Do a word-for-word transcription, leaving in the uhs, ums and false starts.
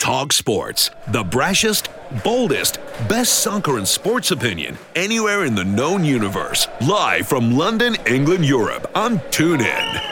Talk Sports. The brashest, boldest, best soccer and sports opinion anywhere in the known universe. Live from London, England, Europe on TuneIn.